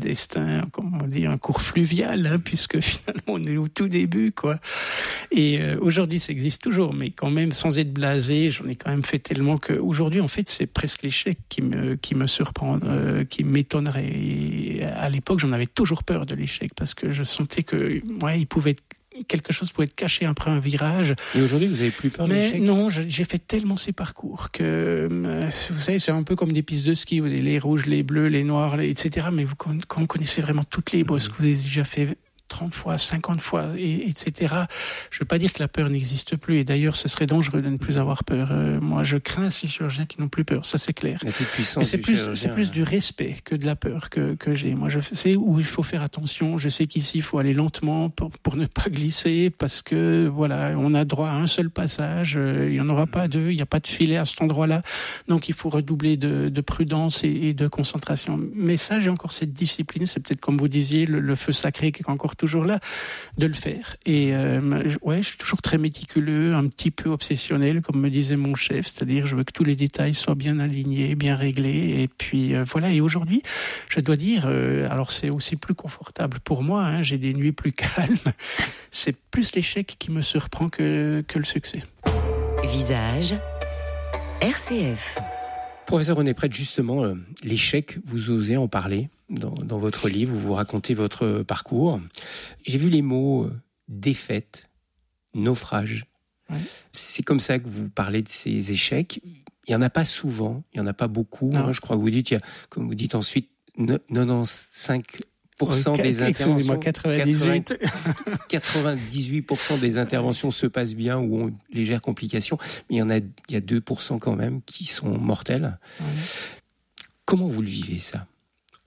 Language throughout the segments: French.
destin, comme on dit, un cours fluvial, puisque finalement on est au tout début, quoi. Et aujourd'hui, ça existe toujours, mais quand même, sans être blasé, j'en ai quand même fait tellement qu'aujourd'hui, en fait, c'est presque l'échec qui me surprend, qui m'étonnerait. Et à l'époque, j'en avais toujours peur de l'échec, parce que je sentais que, quelque chose pouvait être caché après un virage. Et aujourd'hui, vous avez plus peur de l'échec ? Mais non, j'ai fait tellement ces parcours que, vous savez, c'est un peu comme des pistes de ski, les rouges, les bleus, les noirs, etc. Mais quand vous connaissez vraiment toutes les bosses, que vous avez déjà fait 30 fois, 50 fois, etc. Je veux pas dire que la peur n'existe plus. Et d'ailleurs, ce serait dangereux de ne plus avoir peur. Moi, je crains ces chirurgiens qui n'ont plus peur. Ça, c'est clair. La toute puissance. Mais c'est plus du respect que de la peur que j'ai. Moi, je sais où il faut faire attention. Je sais qu'ici, il faut aller lentement pour ne pas glisser, parce que, voilà, on a droit à un seul passage. Il y en aura pas deux. Il n'y a pas de filet à cet endroit-là. Donc, il faut redoubler de prudence et de concentration. Mais ça, j'ai encore cette discipline. C'est peut-être, comme vous disiez, le feu sacré qui est encore toujours là, de le faire. Et je suis toujours très méticuleux, un petit peu obsessionnel, comme me disait mon chef, c'est-à-dire je veux que tous les détails soient bien alignés, bien réglés, et puis voilà. Et aujourd'hui, je dois dire, alors c'est aussi plus confortable pour moi, j'ai des nuits plus calmes, c'est plus l'échec qui me surprend que le succès. Visage RCF. Professeur René Prête, justement, l'échec, vous osez en parler dans votre livre, vous racontez votre parcours. J'ai vu les mots défaite, naufrage. Ouais. C'est comme ça que vous parlez de ces échecs. Il n'y en a pas souvent, il n'y en a pas beaucoup. Je crois que vous dites, comme vous dites ensuite, 95% des interventions, 98% des interventions se passent bien ou ont une légère complication, mais il y a 2% quand même qui sont mortels. Ouais. Comment vous le vivez, ça, aujourd'hui ?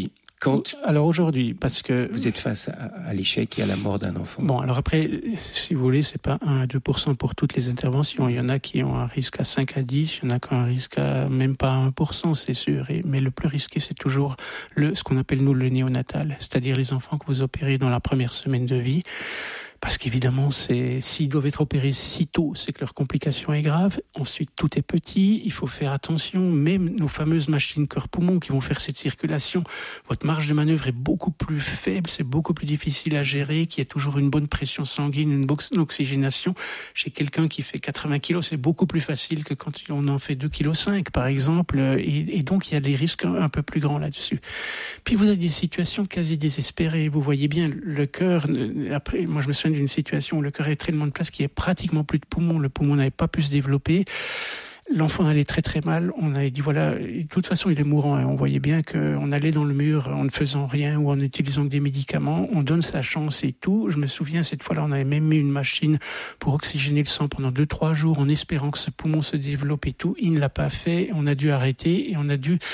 Alors aujourd'hui, parce que vous êtes face à l'échec et à la mort d'un enfant. Bon, alors après, si vous voulez, c'est pas 1 à 2% pour toutes les interventions. Il y en a qui ont un risque à 5 à 10, il y en a qui ont un risque à même pas 1%, c'est sûr. Mais le plus risqué, c'est toujours ce qu'on appelle nous le néonatal, c'est-à-dire les enfants que vous opérez dans la première semaine de vie. Parce qu'évidemment, s'ils doivent être opérés si tôt, c'est que leur complication est grave. Ensuite, tout est petit, il faut faire attention. Même nos fameuses machines cœur-poumon qui vont faire cette circulation, votre marge de manœuvre est beaucoup plus faible, c'est beaucoup plus difficile à gérer, qu'il y ait toujours une bonne pression sanguine, une bonne oxygénation. Chez quelqu'un qui fait 80 kilos, c'est beaucoup plus facile que quand on en fait 2,5 kg, par exemple. Et donc, il y a des risques un peu plus grands là-dessus. Puis, vous avez des situations quasi désespérées. Vous voyez bien, le cœur, après, moi, je me souviens d'une situation où le cœur avait tellement de place qu'il n'y avait pratiquement plus de poumons. Le poumon n'avait pas pu se développer. L'enfant allait très très mal. On avait dit voilà, de toute façon il est mourant. On voyait bien qu'on allait dans le mur en ne faisant rien ou en utilisant que des médicaments. On donne sa chance et tout. Je me souviens cette fois-là, on avait même mis une machine pour oxygéner le sang pendant 2-3 jours en espérant que ce poumon se développe et tout. Il ne l'a pas fait. On a dû arrêter et on a dû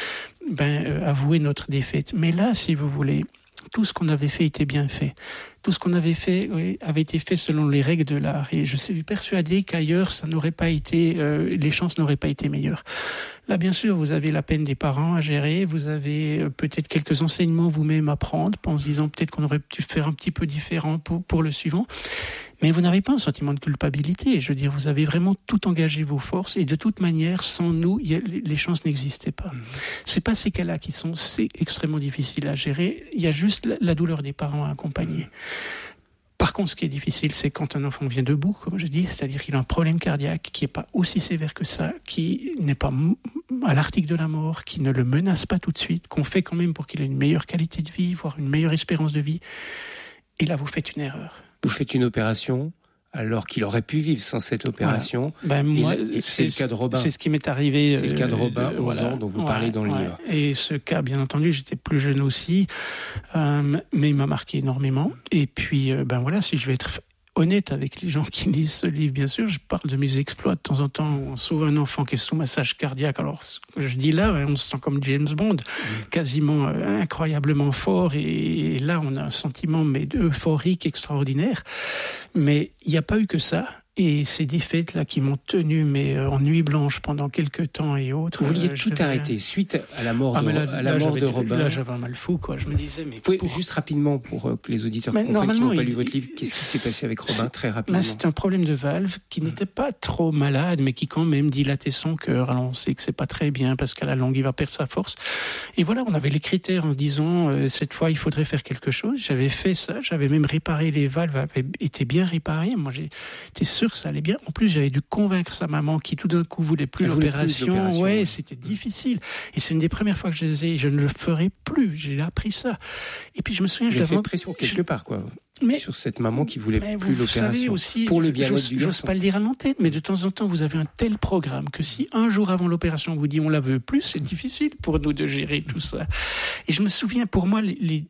avouer notre défaite. Mais là, si vous voulez, tout ce qu'on avait fait était bien fait. Tout ce qu'on avait fait avait été fait selon les règles de l'art. Et je suis persuadé qu'ailleurs, ça n'aurait pas été, les chances n'auraient pas été meilleures. Là, bien sûr, vous avez la peine des parents à gérer. Vous avez peut-être quelques enseignements vous-même à prendre, en se disant peut-être qu'on aurait pu faire un petit peu différent pour le suivant. Mais vous n'avez pas un sentiment de culpabilité. Je veux dire, vous avez vraiment tout engagé vos forces et de toute manière, sans nous, les chances n'existaient pas. C'est pas ces cas-là qui sont extrêmement difficiles à gérer. Il y a juste la douleur des parents à accompagner. Par contre, ce qui est difficile, c'est quand un enfant vient debout, comme je dis, c'est-à-dire qu'il a un problème cardiaque qui n'est pas aussi sévère que ça, qui n'est pas à l'article de la mort, qui ne le menace pas tout de suite, qu'on fait quand même pour qu'il ait une meilleure qualité de vie, voire une meilleure espérance de vie. Et là, vous faites une erreur. Vous faites une opération alors qu'il aurait pu vivre sans cette opération. Voilà. Moi, c'est le cas de Robin. C'est ce qui m'est arrivé. C'est le cas de Robin, 11 ans, dont vous parlez dans le livre. Et ce cas, bien entendu, j'étais plus jeune aussi, mais il m'a marqué énormément. Et puis, si je vais être honnête avec les gens qui lisent ce livre, bien sûr, je parle de mes exploits de temps en temps où on sauve un enfant qui est sous massage cardiaque. Alors, ce que je dis là, on se sent comme James Bond, quasiment incroyablement fort. Et là, on a un sentiment euphorique extraordinaire. Mais il n'y a pas eu que ça. Et ces défaites-là qui m'ont tenu en nuit blanche pendant quelques temps et autres. Vous vouliez tout arrêter suite à la mort de Robin. Là, j'avais un mal fou, quoi. Je me disais, mais... Vous pouvez, juste rapidement, pour que les auditeurs comprennent qui n'ont pas lu votre livre, qu'est-ce qui s'est passé avec Robin, très rapidement? C'était un problème de valve qui n'était pas trop malade, mais qui quand même dilatait son cœur. Alors, on sait que c'est pas très bien, parce qu'à la longue, il va perdre sa force. Et voilà, on avait les critères en disant, cette fois, il faudrait faire quelque chose. J'avais fait ça, j'avais même réparé les valves, avaient été bien réparées. Moi, j'étais sûr que ça allait bien. En plus, j'avais dû convaincre sa maman qui tout d'un coup voulait plus l'opération. Ouais, c'était difficile. Et c'est une des premières fois que je disais, je ne le ferai plus. J'ai appris ça. Et puis je me souviens, j'avais fait pression quelque part, quoi. Sur cette maman qui voulait plus l'opération. Aussi, pour le bien-être du garçon. J'ose pas le dire à l'antenne, mais de temps en temps, vous avez un tel programme que si un jour avant l'opération, on vous dit on la veut plus, c'est difficile pour nous de gérer tout ça. Et je me souviens, pour moi,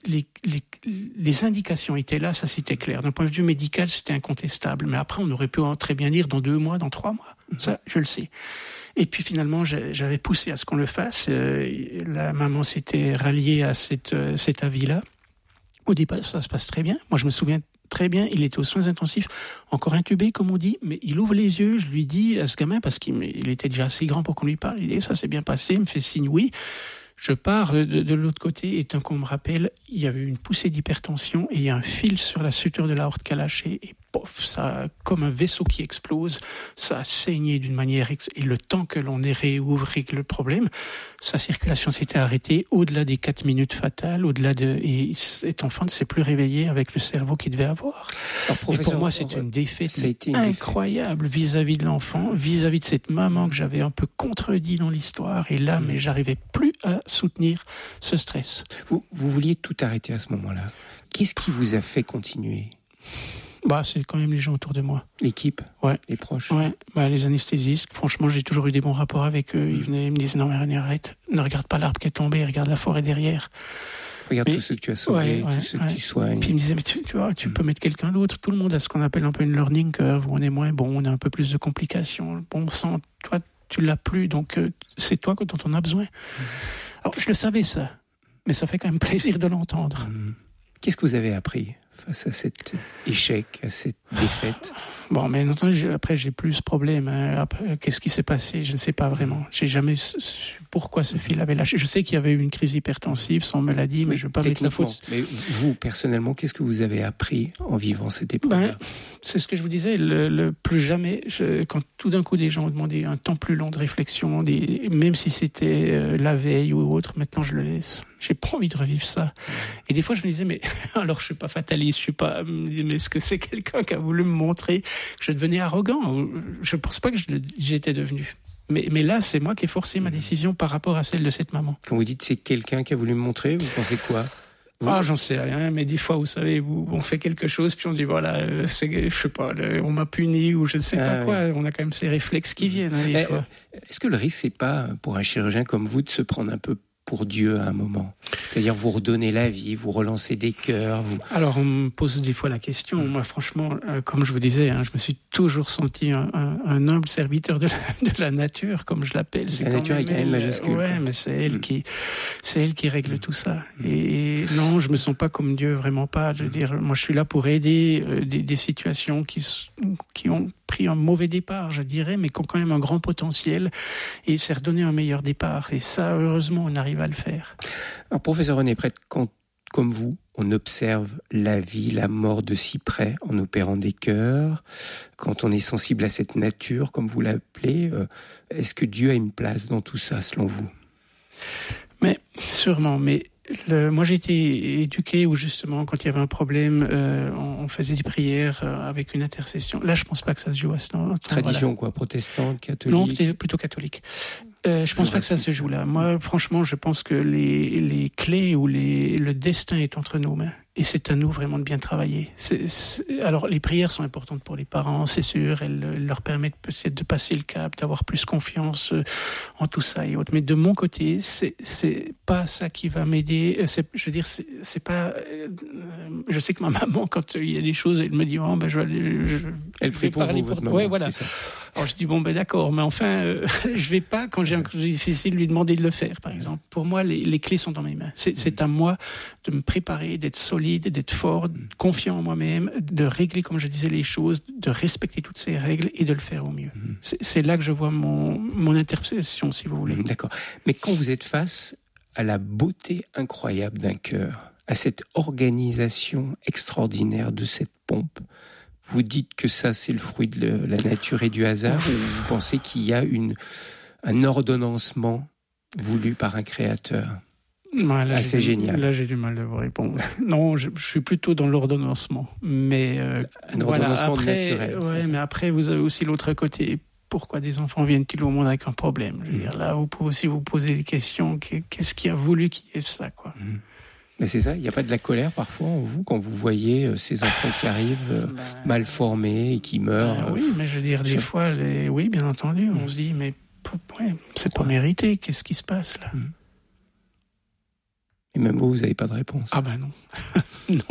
les indications étaient là, ça c'était clair. D'un point de vue médical, c'était incontestable. Mais après, on aurait pu très bien dire dans 2 mois, dans 3 mois. Ça, je le sais. Et puis finalement, j'avais poussé à ce qu'on le fasse. La maman s'était ralliée à cet avis-là. Au départ, ça se passe très bien. Moi, je me souviens très bien, il était aux soins intensifs, encore intubé, comme on dit, mais il ouvre les yeux, je lui dis à ce gamin, parce qu'il était déjà assez grand pour qu'on lui parle, il dit, ça s'est bien passé, il me fait signe oui. Je pars de l'autre côté, et tant qu'on me rappelle, il y avait une poussée d'hypertension, et il y a un fil sur la suture de l'aorte qui a lâché, et pof, ça, comme un vaisseau qui explose, ça a saigné d'une manière, et le temps que l'on ait réouvert le problème, sa circulation s'était arrêtée au-delà des 4 minutes fatales, et cet enfant ne s'est plus réveillé avec le cerveau qu'il devait avoir. Alors, et pour moi, c'était une défaite incroyable vis-à-vis de l'enfant, vis-à-vis de cette maman que j'avais un peu contredit dans l'histoire, et là, mais j'arrivais plus à soutenir ce stress. Vous vouliez tout arrêter à ce moment-là. Qu'est-ce qui vous a fait continuer ? C'est quand même les gens autour de moi. L'équipe ? Ouais. Les proches ? Ouais. Les anesthésistes. Franchement, j'ai toujours eu des bons rapports avec eux. Ils venaient, ils me disaient, non, mais René, arrête. Ne regarde pas l'arbre qui est tombé, regarde la forêt derrière. Regarde tous ceux que tu as sauvés, tous ceux que tu soignes. Puis ils me disaient, mais tu vois, tu peux mettre quelqu'un d'autre. Tout le monde a ce qu'on appelle un peu une learning curve, où on est moins bon, on a un peu plus de complications. Le bon sang, toi, tu l'as plus, donc c'est toi dont on a besoin. Alors, je le savais, ça. Mais ça fait quand même plaisir de l'entendre. Qu'est-ce que vous avez appris face à cet échec, à cette défaite? Mais après, j'ai plus ce problème. Après, qu'est-ce qui s'est passé? Je ne sais pas vraiment. J'ai jamais su pourquoi ce fil avait lâché. Je sais qu'il y avait eu une crise hypertensive, ça on me l'a dit, mais je ne veux pas mettre la faute. Mais vous, personnellement, qu'est-ce que vous avez appris en vivant cette épreuve? C'est ce que je vous disais, le plus jamais, quand tout d'un coup des gens ont demandé un temps plus long de réflexion, même si c'était la veille ou autre, maintenant je le laisse. J'ai pas envie de revivre ça. Et des fois je me disais, mais alors je suis pas fataliste, mais est-ce que c'est quelqu'un qui a voulu me montrer que je devenais arrogant? Je pense pas que j'étais devenu. Mais là, c'est moi qui ai forcé ma décision par rapport à celle de cette maman. Quand vous dites c'est quelqu'un qui a voulu me montrer, vous pensez quoi? J'en sais rien, mais des fois, vous savez, on fait quelque chose, puis on dit, voilà, je sais pas, on m'a puni, ou je ne sais pas quoi. On a quand même ces réflexes qui viennent, des fois. Est-ce que le risque, c'est pas, pour un chirurgien comme vous, de se prendre un peu pour Dieu à un moment? C'est-à-dire, vous redonnez la vie, vous relancez des cœurs. Alors, on me pose des fois la question. Moi, franchement, comme je vous disais, je me suis toujours senti un humble serviteur de la nature, comme je l'appelle. La nature est quand même majuscule. Ouais, mais c'est elle qui règle tout ça. Et non, je me sens pas comme Dieu, vraiment pas. Je veux dire, moi, je suis là pour aider des situations qui ont pris un mauvais départ, je dirais, mais qui ont quand même un grand potentiel, et c'est redonner un meilleur départ. Et ça, heureusement, on arrive à le faire. Alors, professeur René Prêtre, quand, comme vous, on observe la vie, la mort de si près en opérant des cœurs, quand on est sensible à cette nature, comme vous l'appelez, est-ce que Dieu a une place dans tout ça, selon vous? Mais sûrement, mais moi j'ai été éduqué où justement quand il y avait un problème, on faisait des prières avec une intercession. Là, je pense pas que ça se joue à ce moment. Tradition quoi, protestante, catholique? Non, plutôt catholique. Je pense pas que ça se joue là. Moi, franchement, je pense que les clés ou le destin est entre nos mains. Et c'est à nous vraiment de bien travailler. Alors, les prières sont importantes pour les parents, c'est sûr. Elles leur permettent peut-être de passer le cap, d'avoir plus confiance en tout ça et autres. Mais de mon côté, c'est pas ça qui va m'aider. Je veux dire, c'est pas. Je sais que ma maman, quand il y a des choses, elle me dit, elle prie pour vous, votre maman. Ouais, voilà. Alors je dis bon ben d'accord, mais enfin je vais pas quand j'ai un coup difficile lui demander de le faire par exemple. Pour moi les clés sont dans mes mains. C'est à moi de me préparer, d'être solide, d'être fort, confiant en moi-même, de régler comme je disais les choses, de respecter toutes ces règles et de le faire au mieux. C'est là que je vois mon interprétation si vous voulez. D'accord. Mais quand vous êtes face à la beauté incroyable d'un cœur, à cette organisation extraordinaire de cette pompe, vous dites que ça, c'est le fruit de la nature et du hasard, ou vous pensez qu'il y a un ordonnancement voulu par un créateur assez génial? Là, j'ai du mal à vous répondre. Non, je suis plutôt dans l'ordonnancement. Mais un ordonnancement naturel. Ouais, mais après, vous avez aussi l'autre côté. Pourquoi des enfants viennent-ils au monde avec un problème? Je veux dire, là, vous pouvez aussi vous poser des questions. Qu'est-ce qui a voulu qu'il y ait ça, quoi? Mais c'est ça, il n'y a pas de la colère parfois en vous quand vous voyez ces enfants qui arrivent mal formés et qui meurent? Oui, mais je veux dire, des fois, oui, bien entendu, on se dit, mais c'est pas mérité, qu'est-ce qui se passe là? Et même vous n'avez pas de réponse. Ah ben non. Non.